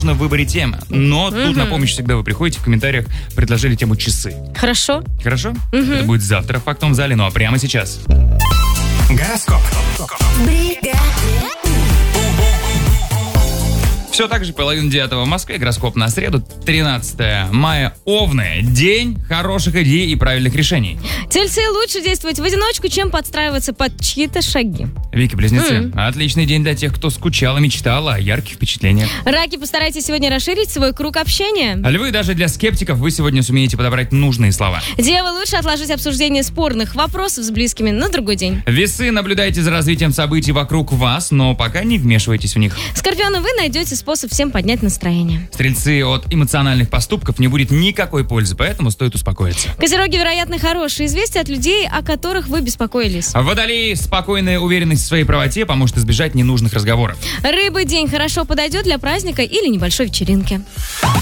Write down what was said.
в выборе темы. Но тут на помощь всегда вы приходите, в комментариях предложили тему часы. Хорошо. Хорошо? Это будет завтра в «Фактовом зале», ну а прямо сейчас. Гороскоп. Все так же, 8:30 в Москве, гороскоп на среду, 13 мая, Овны. День хороших идей и правильных решений. Тельцы, лучше действовать в одиночку, чем подстраиваться под чьи-то шаги. Вики, близнецы, отличный день для тех, кто скучал и мечтал о ярких впечатлениях. Раки, постарайтесь сегодня расширить свой круг общения. Львы, даже для скептиков вы сегодня сумеете подобрать нужные слова. Девы, лучше отложить обсуждение спорных вопросов с близкими на другой день. Весы, наблюдайте за развитием событий вокруг вас, но пока не вмешивайтесь в них. Скорпионы, вы найдете способ всем поднять настроение. Стрельцы, от эмоциональных поступков не будет никакой пользы, поэтому стоит успокоиться. Козероги, вероятно, хорошие известия от людей, о которых вы беспокоились. Водолеи, спокойная уверенность в своей правоте поможет избежать ненужных разговоров. Рыбы, день хорошо подойдет для праздника или небольшой вечеринки.